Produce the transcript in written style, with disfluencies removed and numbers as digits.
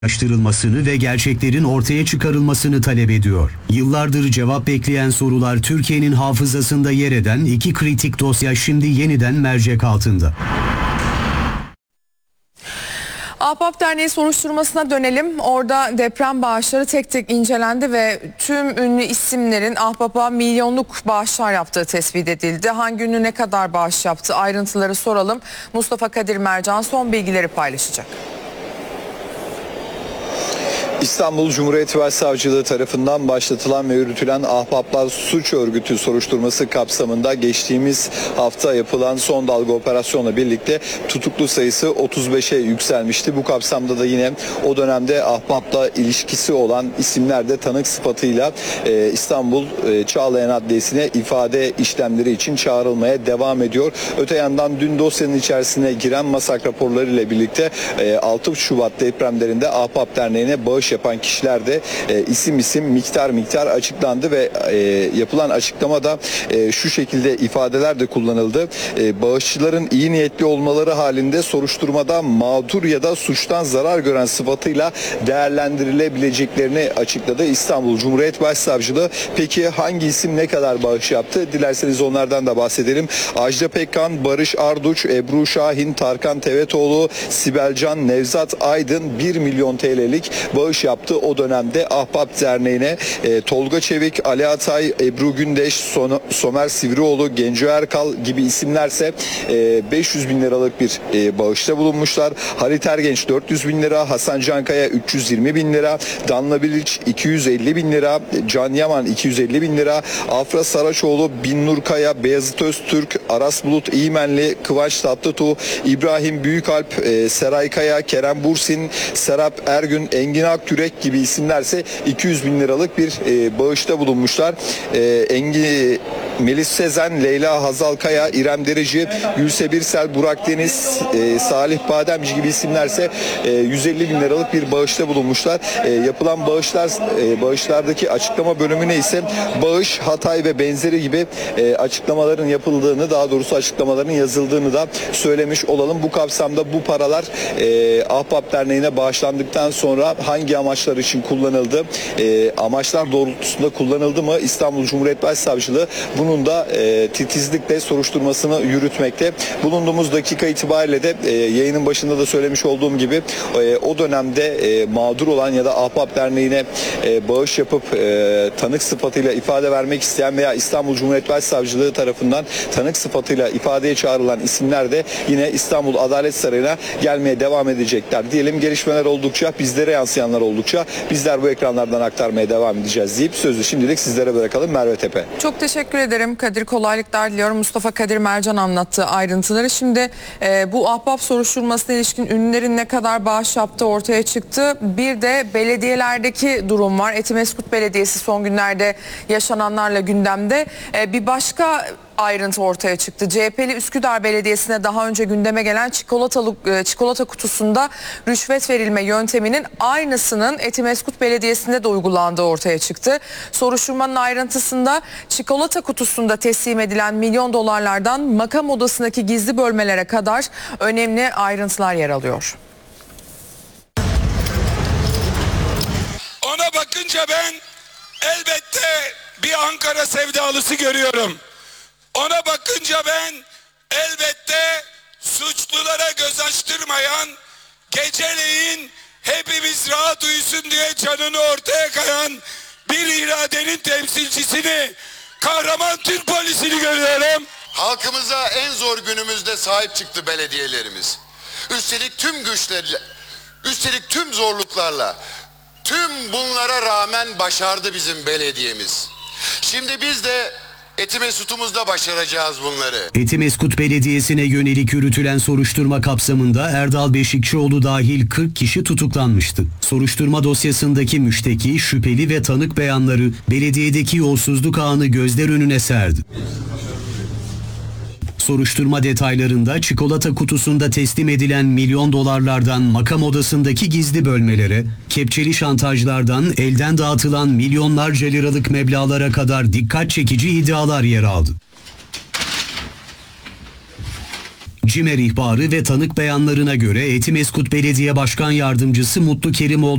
araştırılmasını ve gerçeklerin ortaya çıkarılmasını talep ediyor. Yıllardır cevap bekleyen sorular Türkiye'nin hafızasında yer eden iki kritik dosya şimdi yeniden mercek altında. Ahbap Derneği soruşturmasına dönelim. Orada deprem bağışları tek tek incelendi ve tüm ünlü isimlerin Ahbap'a milyonluk bağışlar yaptığı tespit edildi. Hangi ünlü ne kadar bağış yaptı ayrıntıları soralım. Mustafa Kadir Mercan son bilgileri paylaşacak. İstanbul Cumhuriyet Başsavcılığı tarafından başlatılan ve yürütülen Ahbaplar Suç Örgütü soruşturması kapsamında geçtiğimiz hafta yapılan son dalga operasyonla birlikte tutuklu sayısı 35'e yükselmişti. Bu kapsamda da yine o dönemde Ahbap'la ilişkisi olan isimler de tanık sıfatıyla İstanbul Çağlayan Adliyesi'ne ifade işlemleri için çağrılmaya devam ediyor. Öte yandan dün dosyanın içerisine giren MASAK raporları ile birlikte 6 Şubat depremlerinde Ahbap Derneği'ne bağış yapan kişiler de isim isim miktar açıklandı ve yapılan açıklamada şu şekilde ifadeler de kullanıldı. Bağışçıların iyi niyetli olmaları halinde soruşturmada mağdur ya da suçtan zarar gören sıfatıyla değerlendirilebileceklerini açıkladı İstanbul Cumhuriyet Başsavcılığı. Peki hangi isim ne kadar bağış yaptı? Dilerseniz onlardan da bahsedelim. Ajda Pekkan, Barış Arduç, Ebru Şahin, Tarkan Tevetoğlu, Sibel Can, Nevzat Aydın 1 milyon TL'lik bağış yaptı o dönemde Ahbap Derneği'ne. Tolga Çevik, Ali Atay, Ebru Gündeş, Somer Sivrioğlu, Genco Erkal gibi isimlerse 500 bin liralık bir bağışta bulunmuşlar. Halit Ergenç 400 bin lira, Hasan Cankaya 320 bin lira, Danla Bilic 250 bin lira, Can Yaman 250 bin lira, Afra Saraçoğlu, Binnur Kaya, Beyazıt Öztürk, Aras Bulut İyimenli, Kıvanç Tatlıtuğ, İbrahim Büyükalp, Seray Kaya, Kerem Bursin, Serap Ergün, Engin Aktürek gibi isimlerse 200 bin liralık bir bağışta bulunmuşlar. Melis Sezen, Leyla Hazal Kaya, İrem Dereci, Gülse Birsel, Burak Deniz, Salih Bademci gibi isimlerse 150 bin liralık bir bağışta bulunmuşlar. Yapılan bağışlardaki açıklama bölümüne ise bağış, hatay ve benzeri gibi açıklamaların yapıldığını, daha doğrusu açıklamaların yazıldığını da söylemiş olalım. Bu kapsamda bu paralar Ahbap Derneği'ne bağışlandıktan sonra hangi amaçlar için kullanıldı? Amaçlar doğrultusunda kullanıldı mı? İstanbul Cumhuriyet Başsavcılığı bunun da titizlikle soruşturmasını yürütmekte. Bulunduğumuz dakika itibariyle de yayının başında da söylemiş olduğum gibi o dönemde mağdur olan ya da Ahbap Derneği'ne bağış yapıp tanık sıfatıyla ifade vermek isteyen veya İstanbul Cumhuriyet Başsavcılığı tarafından tanık sıfatıyla ifadeye çağrılan isimler de yine İstanbul Adalet Sarayı'na gelmeye devam edecekler. Diyelim gelişmeler oldukça, bizlere yansıyanlar oldukça bizler bu ekranlardan aktarmaya devam edeceğiz deyip sözü şimdilik sizlere bırakalım. Merve Tepe. Çok teşekkür ederim Kadir. Kolaylıklar diliyorum. Mustafa Kadir Mercan anlattığı ayrıntıları. Şimdi bu Ahbap soruşturmasına ilişkin ünlülerin ne kadar bağış yaptığı ortaya çıktı. Bir de belediyelerdeki durum var. Etimesgut Belediyesi son günlerde yaşananlarla gündemde. Bir başka ayrıntı ortaya çıktı. CHP'li Üsküdar Belediyesi'ne daha önce gündeme gelen çikolata kutusunda rüşvet verilme yönteminin aynısının Etimesgut Belediyesi'nde de uygulandığı ortaya çıktı. Soruşturmanın ayrıntısında çikolata kutusunda teslim edilen milyon dolarlardan makam odasındaki gizli bölmelere kadar önemli ayrıntılar yer alıyor. Ona bakınca ben elbette bir Ankara sevdalısı görüyorum. Ona bakınca ben elbette suçlulara göz açtırmayan, geceleyin hepimiz rahat uyusun diye canını ortaya koyan bir iradenin temsilcisini, kahraman Türk polisini görüyorum. Halkımıza en zor günümüzde sahip çıktı belediyelerimiz. Üstelik tüm güçlerle, üstelik tüm zorluklarla, tüm bunlara rağmen başardı bizim belediyemiz. Şimdi biz de Etimesgut'umuzda başaracağız bunları. Etimesgut Belediyesi'ne yönelik yürütülen soruşturma kapsamında Erdal Beşikçioğlu dahil 40 kişi tutuklanmıştı. Soruşturma dosyasındaki müşteki, şüpheli ve tanık beyanları belediyedeki yolsuzluk ağını gözler önüne serdi. Soruşturma detaylarında çikolata kutusunda teslim edilen milyon dolarlardan makam odasındaki gizli bölmelere, kepçeli şantajlardan elden dağıtılan milyonlarca liralık meblağlara kadar dikkat çekici iddialar yer aldı. CİMER ihbarı ve tanık beyanlarına göre Etimeskut Belediye Başkan Yardımcısı Mutlu Kerimoğlu